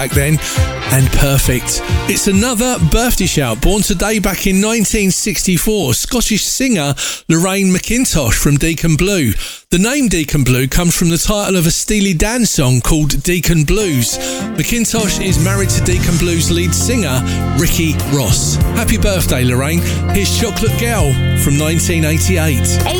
back then, and perfect. It's another birthday shout, born today back in 1964, Scottish singer Lorraine McIntosh from Deacon Blue. The name Deacon Blue comes from the title of a Steely Dan song called Deacon Blues. McIntosh is married to Deacon Blues lead singer Ricky Ross. Happy birthday, Lorraine. Here's Chocolate Girl from 1988.